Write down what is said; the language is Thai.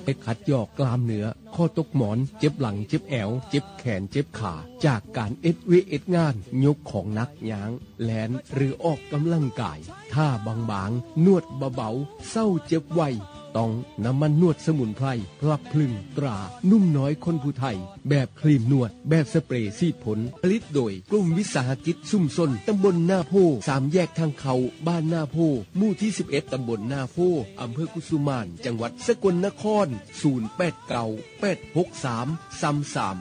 ไปขัดยอกกล้ามเนื้อข้อตกหมอนเจ็บหลังเจ็บแอวเจ็บแขนเจ็บขาจากการเอ็ดงานยกของหนักย้างแลนหรือออกกำลังกายท่าบางๆนวดเบาๆเศร้าเจ็บไวต้องน้ำมันนวดสมุนไพรพลับพลึงตรานุ่มน้อยคนผู้ไทยแบบครีมนวดแบบสเปรย์ซีดผลผลิตโดยกลุ่มวิสาหกิจชุมชนตำบลหน้าโพ3แยกทางเขาบ้านหน้าโพหมู่ที่11ตำบลหน้าโพอำเภอกุสุมานจังหวัดสกลนคร0898633333